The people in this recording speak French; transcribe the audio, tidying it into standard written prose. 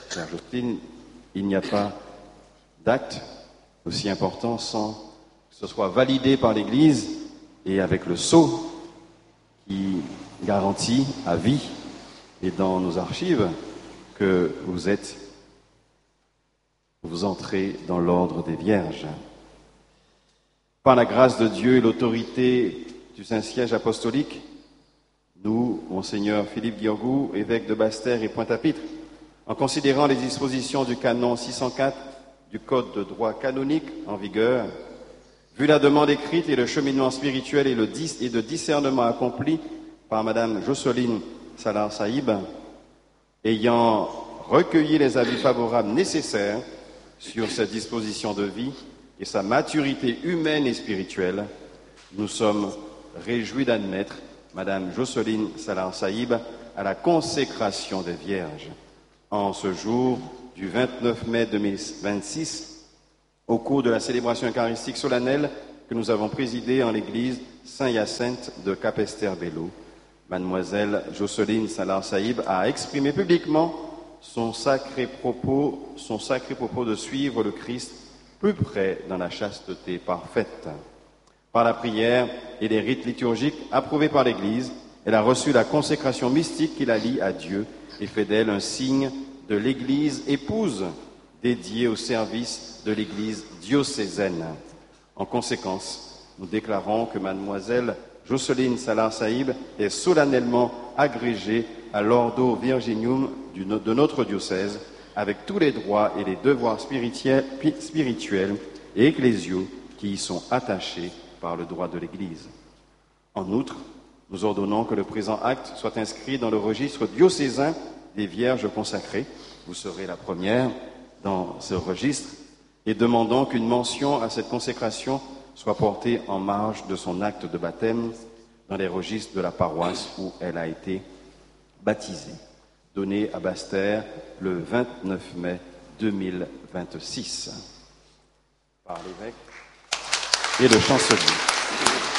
chère Jocelyne, il n'y a pas d'acte aussi important sans que ce soit validé par l'Église et avec le sceau qui garantit à vie et dans nos archives que vous entrez dans l'ordre des Vierges. Par la grâce de Dieu et l'autorité du Saint-Siège apostolique, nous, Monseigneur Philippe Guiorgou, évêque de Basse-Terre et Pointe-à-Pitre, en considérant les dispositions du canon 604 du Code de droit canonique en vigueur, vu la demande écrite et le cheminement spirituel et de discernement accompli par Madame Jocelyne Salar Saïb, ayant recueilli les avis favorables nécessaires sur cette disposition de vie et sa maturité humaine et spirituelle, nous sommes réjouis d'admettre Madame Jocelyne Salar Saïb à la consécration des Vierges. En ce jour du 29 mai 2026, au cours de la célébration eucharistique solennelle que nous avons présidée en l'église Saint-Hyacinthe de Capesterre-Belle-Eau, Mademoiselle Jocelyne Salar Saïb a exprimé publiquement son sacré propos de suivre le Christ plus près dans la chasteté parfaite. Par la prière et les rites liturgiques approuvés par l'Église, elle a reçu la consécration mystique qui la lie à Dieu et fait d'elle un signe de l'Église épouse dédiée au service de l'Église diocésaine. En conséquence, nous déclarons que Mademoiselle Jocelyne Salar Saïb est solennellement agrégée à l'Ordo Virginium de notre diocèse, avec tous les droits et les devoirs spirituels et ecclésiaux qui y sont attachés par le droit de l'Église. En outre, nous ordonnons que le présent acte soit inscrit dans le registre diocésain des Vierges consacrées. Vous serez la première dans ce registre et demandons qu'une mention à cette consécration soit portée en marge de son acte de baptême dans les registres de la paroisse où elle a été baptisée, donné à Basse-Terre le 29 mai 2026 par l'évêque et le chancelier.